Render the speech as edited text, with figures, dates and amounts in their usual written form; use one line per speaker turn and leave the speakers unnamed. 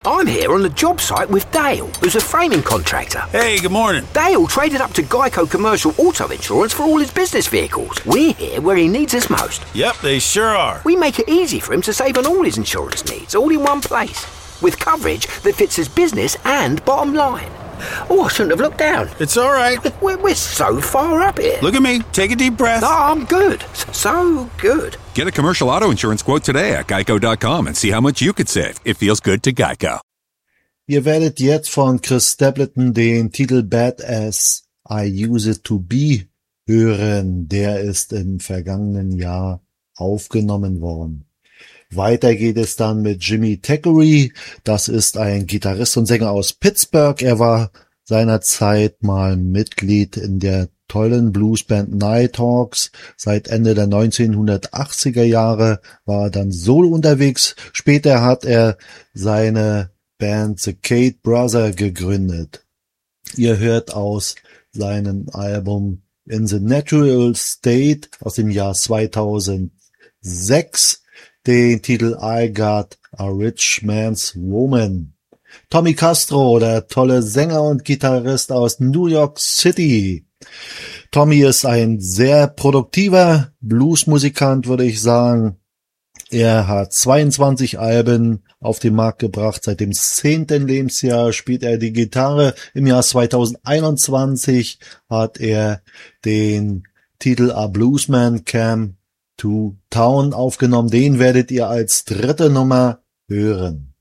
I'm here on the job site with Dale, who's a framing contractor.
Hey, good morning.
Dale traded up to Geico Commercial Auto Insurance for all his business vehicles. We're here where he needs us most.
Yep, they sure are.
We make it easy for him to save on all his insurance needs, all in one place, with coverage that fits his business and bottom line. Oh, I shouldn't have looked down.
It's all right.
We're so far up here.
Look at me. Take a deep breath.
No, I'm good. So good.
Get a commercial auto insurance quote today at geico.com and see how much you could save. It feels good to Geico.
Ihr werdet jetzt von Chris Stapleton den Titel Badass I Use It To Be hören. Der ist im vergangenen Jahr aufgenommen worden. Weiter geht es dann mit Jimmy Thackeray. Das ist ein Gitarrist und Sänger aus Pittsburgh. Er war seinerzeit mal Mitglied in der tollen Bluesband Nighthawks. Seit Ende der 1980er Jahre war er dann solo unterwegs. Später hat er seine Band The Cade Brother gegründet. Ihr hört aus seinem Album In the Natural State aus dem Jahr 2006 den Titel I Got a Rich Man's Woman. Tommy Castro, der tolle Sänger und Gitarrist aus New York City. Tommy ist ein sehr produktiver Bluesmusikant, würde ich sagen. Er hat 22 Alben auf den Markt gebracht. Seit dem 10. Lebensjahr spielt er die Gitarre. Im Jahr 2021 hat er den Titel A Bluesman Came to Town aufgenommen. Den werdet ihr als dritte Nummer hören.